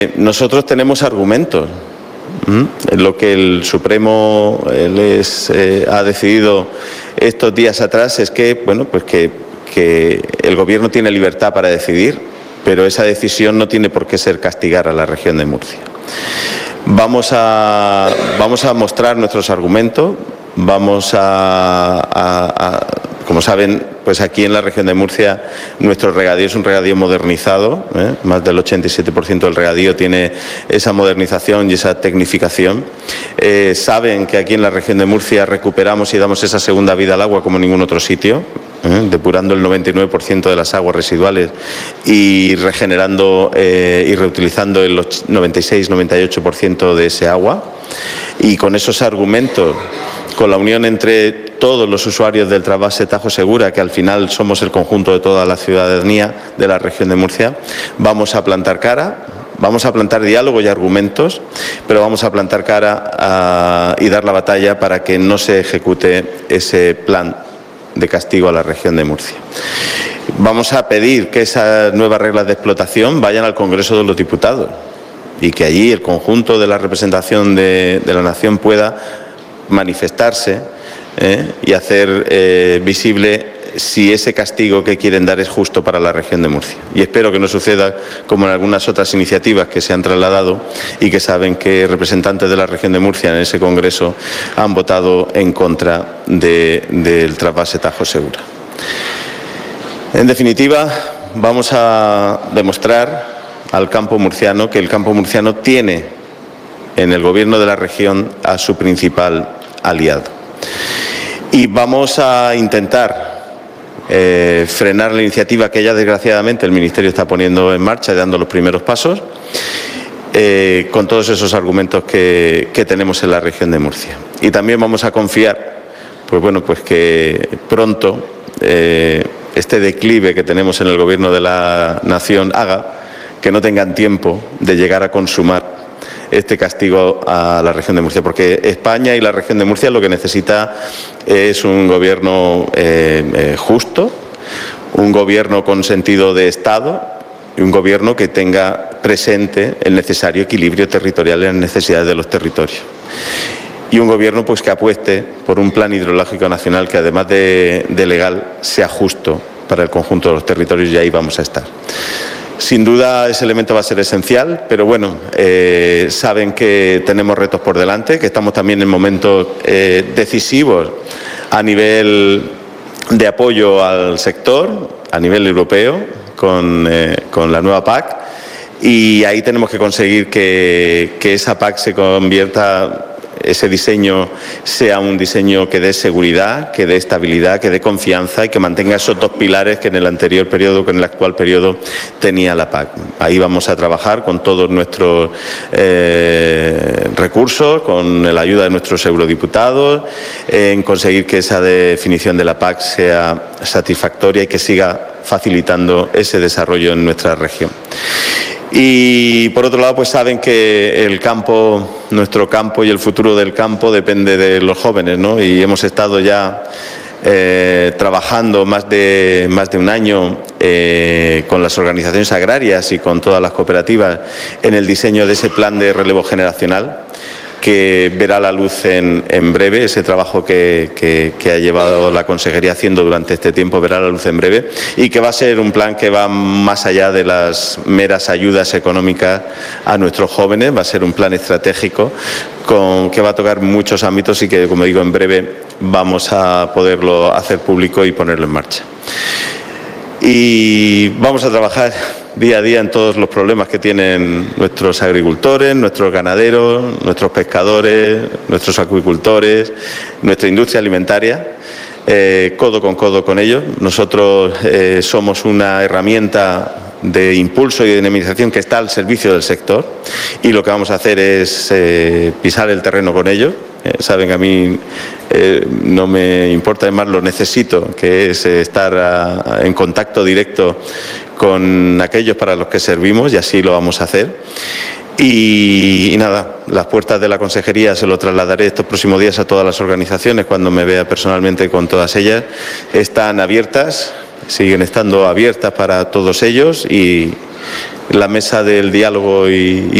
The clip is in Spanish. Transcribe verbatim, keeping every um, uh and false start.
Nosotros tenemos argumentos. ¿Mm? Lo que el Supremo les eh, ha decidido estos días atrás es que, bueno, pues que, que el Gobierno tiene libertad para decidir, pero esa decisión no tiene por qué ser castigar a la región de Murcia. Vamos a, vamos a mostrar nuestros argumentos, vamos a, a, a como saben, pues aquí en la región de Murcia nuestro regadío es un regadío modernizado, ¿eh? Más del ochenta y siete por ciento del regadío tiene esa modernización y esa tecnificación. Eh, saben que aquí en la región de Murcia recuperamos y damos esa segunda vida al agua como en ningún otro sitio, ¿eh? Depurando el noventa y nueve por ciento de las aguas residuales y regenerando eh, y reutilizando el noventa y seis noventa y ocho por ciento de ese agua. Y con esos argumentos, con la unión entre todos los usuarios del trasvase Tajo Segura, que al final somos el conjunto de toda la ciudadanía de la región de Murcia, vamos a plantar cara, vamos a plantar diálogo y argumentos, pero vamos a plantar cara a, y dar la batalla para que no se ejecute ese plan de castigo a la región de Murcia. Vamos a pedir que esas nuevas reglas de explotación vayan al Congreso de los Diputados y que allí el conjunto de la representación de, de la nación pueda manifestarse ¿eh? y hacer eh, visible si ese castigo que quieren dar es justo para la región de Murcia. Y espero que no suceda como en algunas otras iniciativas que se han trasladado y que saben que representantes de la región de Murcia en ese Congreso han votado en contra de, del trasvase Tajo Segura. En definitiva, vamos a demostrar al campo murciano que el campo murciano tiene en el Gobierno de la región a su principal aliado. Y vamos a intentar eh, frenar la iniciativa que ya desgraciadamente el Ministerio está poniendo en marcha y dando los primeros pasos, eh, con todos esos argumentos que, que tenemos en la región de Murcia. Y también vamos a confiar, pues bueno, pues que pronto eh, este declive que tenemos en el Gobierno de la nación haga que no tengan tiempo de llegar a consumar este castigo a la región de Murcia, porque España y la región de Murcia lo que necesita es un gobierno eh, eh, justo, un gobierno con sentido de Estado y un gobierno que tenga presente el necesario equilibrio territorial y las necesidades de los territorios. Y un gobierno pues que apueste por un plan hidrológico nacional que además de, de legal sea justo para el conjunto de los territorios, y ahí vamos a estar. Sin duda ese elemento va a ser esencial, pero bueno, eh, saben que tenemos retos por delante, que estamos también en momentos eh, decisivos a nivel de apoyo al sector, a nivel europeo, con, eh, con la nueva P A C, y ahí tenemos que conseguir que, que esa P A C se convierta, ese diseño sea un diseño que dé seguridad, que dé estabilidad, que dé confianza y que mantenga esos dos pilares que en el anterior periodo, que en el actual periodo tenía la P A C. Ahí vamos a trabajar con todos nuestros eh, recursos, con la ayuda de nuestros eurodiputados, en conseguir que esa definición de la P A C sea satisfactoria y que siga facilitando ese desarrollo en nuestra región. Y por otro lado, pues saben que el campo, nuestro campo y el futuro del campo depende de los jóvenes, ¿no? Y hemos estado ya eh, trabajando más de, más de un año eh, con las organizaciones agrarias y con todas las cooperativas en el diseño de ese plan de relevo generacional, que verá la luz en, en breve. Ese trabajo que, que, que ha llevado la Consejería haciendo durante este tiempo verá la luz en breve, y que va a ser un plan que va más allá de las meras ayudas económicas a nuestros jóvenes. Va a ser un plan estratégico con, que va a tocar muchos ámbitos y que, como digo, en breve vamos a poderlo hacer público y ponerlo en marcha. Y vamos a trabajar día a día en todos los problemas que tienen nuestros agricultores, nuestros ganaderos, nuestros pescadores, nuestros acuicultores, nuestra industria alimentaria, eh, codo con codo con ellos. Nosotros eh, somos una herramienta de impulso y de dinamización que está al servicio del sector, y lo que vamos a hacer es eh, pisar el terreno con ellos. Eh, saben que a mí eh, no me importa, además lo necesito, que es eh, estar a, en contacto directo con aquellos para los que servimos, y así lo vamos a hacer. Y, y nada, las puertas de la Consejería se lo trasladaré estos próximos días a todas las organizaciones cuando me vea personalmente con todas ellas. Están abiertas, siguen estando abiertas para todos ellos, y la mesa del diálogo y, y